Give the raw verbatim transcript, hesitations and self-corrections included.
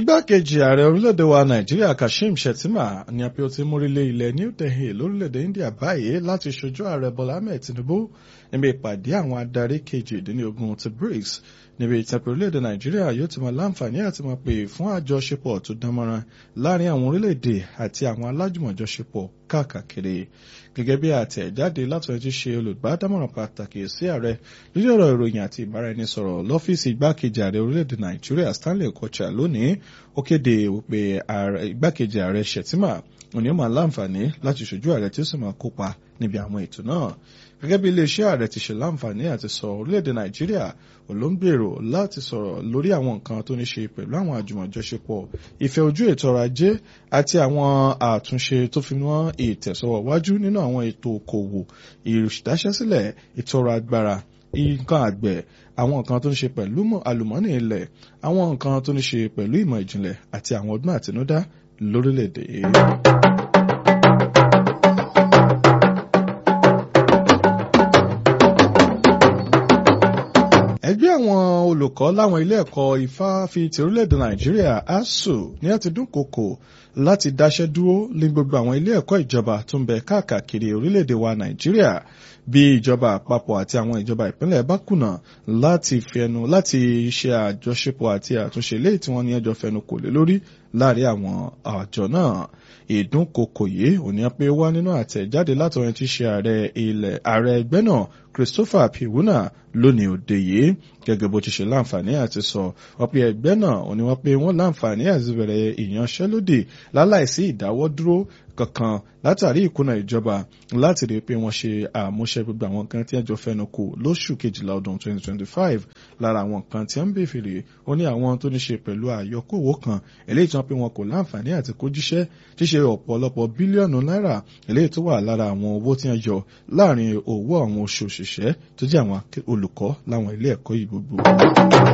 Igbákejì ààrẹ orílẹ̀-èdè wa Nàìjíríà Kashim Shettima ní apẹ́ ó ti mórílẹ̀ ilẹ̀ New Delhi lórílẹ̀-èdè India báyìí láti ṣojú ààrẹ Bọ́lá Ahmed Tinubu níbi ìpàdé àwọn adarí kejìdínlógún ti BRICS níbi ìtẹ́pẹ́ orílẹ̀-èdè Nàìjíríà yóò ti máa láǹfààní àti máa pè fún àjọṣepọ̀ tó dánmọ́rán láàrin àwọn orílẹ̀-èdè àti àwọn alájùmọ̀jọṣepọ̀ káàkiri. Gẹ́gẹ́ bí àtẹ̀jáde látọ̀rọ̀ ti ṣe olùbádámọ̀ràn pàtàkì sí ààrẹ lórí ọ̀rọ̀ ìròyìn àti ìbáraẹnisọ̀rọ̀ lọ́fíìsì igbákejì ààrẹ orílẹ̀-èdè Nàìjíríà Stanley Kocha lónìí ó kéde wípé igbákejì ààrẹ Shettima òní máa láǹfààní láti ṣojú ààrẹ tí ó sì máa kópa níbi àwọn ètò náà. Gẹ́gẹ́ bí iléeṣẹ́ ààrẹ ti ṣe láǹfààní àti sọ orílẹ̀-èdè Nàìjíríà olóńgbèrò láti sọ̀rọ̀ lórí àwọn nǹkan tó ní ṣe pẹ̀lú àwọn àjùmọ̀jọṣepọ̀ ìfẹ́ ojú ètò ọrọ̀ ajé àti àwọn àtúnṣe tó fi mọ́ ìtẹ̀sọ́wọ́wájú nínú àwọn ètò okòwò ìdáṣẹ́sílẹ̀ ètò ọrọ̀ agbára nǹkan àgbẹ̀ àwọn nǹkan tó ní ṣe pẹ̀lú àlùmọ́nì ilẹ̀ àwọn nǹkan tó ní ṣe pẹ̀lú ìmọ̀ ìjìnlẹ̀ àti àwọn ọdún àtinúdá lórílẹ̀-èdè yìí. Ẹgbẹ́ àwọn olùkọ́ láwọn ilé ẹ̀kọ́ ìfáfitì orílẹ̀-èdè Nàìjíríà ASUU ní àti dúnkòokò láti dáṣẹ́ dúró ní gbogbo àwọn ilé ẹ̀kọ́ ìjọba tó ń bẹ káàkiri orílẹ̀-èdè wa Nàìjíríà bí ìjọba àpapọ̀ àti àwọn ìjọba ìpínlẹ̀ bá kùnà láti fẹnu láti ṣe àjọṣepọ̀ àti àtúnṣe léyìí tí wọ́n ní ẹjọ́ fẹnu kò lé lórí láàrin àwọn àjọ náà. Ìdúnkòokò yìí ò ní pé wá nínú àtẹ̀jáde látọ̀rọ̀ tí ṣe ààrẹ ilẹ̀ ààrẹ ẹgbẹ́ náà Christopher Piwuna lónìí òde yìí gẹ́gẹ́ bó ti ṣe láǹfààní àti sọ wọ́n pé ẹgbẹ́ náà ò ní wọ́n pé wọ́n láǹfààní àti bẹ̀rẹ̀ ìyanṣẹ́lódì láláìsí ìdáwọ́dúró kankan látàrí ìkùnà ìjọba láti rí pé wọ́n ṣe àmúṣẹ gbogbo àwọn nǹkan tí ẹjọ́ fẹnu kò lóṣù kejìlá ọdún twenty twenty-five lára àwọn nǹkan tí wọ́n ń bèfèrè ó ní àwọn tó ní ṣe pẹ̀lú àyọkúrò kan eléyìí tí wọ́n pé wọn kò láǹfààní àti kó jíṣẹ́ ṣíṣe ọ̀pọ̀lọpọ̀ bílíọ̀nù náírà eléyìí tó wà lára àwọn owó tí wọ́n yọ láàrin owó àwọn oṣù òṣìṣẹ́ tó jẹ́ àwọn olùkọ́ láwọn ilé ẹ̀kọ́ yìí gbogbo.